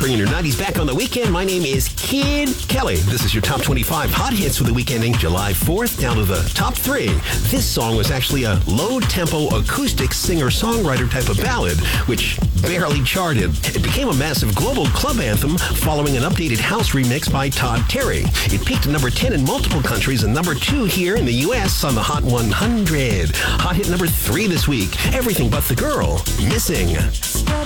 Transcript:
bringing your 90s back on the weekend. My name is Kid Kelly. This is your top 25 hot hits for the weekend ending July 4th, down to the top 3. This song was actually a low-tempo acoustic singer-songwriter type of ballad, which barely charted. It became a massive global club anthem following an updated house remix by Todd Terry. It peaked at number 10 in multiple countries and number 2 here in the U.S. on the Hot 100. Hot hit number 3 this week, Everything But the Girl, Missing.